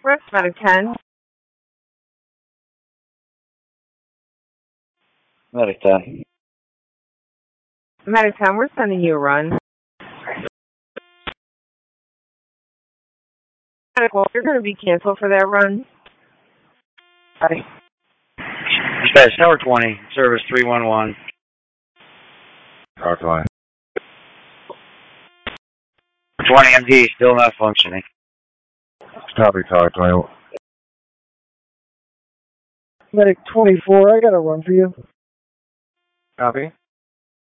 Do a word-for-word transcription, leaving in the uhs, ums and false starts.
Rex Medic ten. Medic ten. Medic ten, we're sending you a run. Medic, well, you're going to be canceled for that run. Hi. Dispatch Tower twenty, service three one one. Tower twenty. twenty M D, still not functioning. Copy, Tower twenty. Medic twenty-four, I got a run for you. Copy.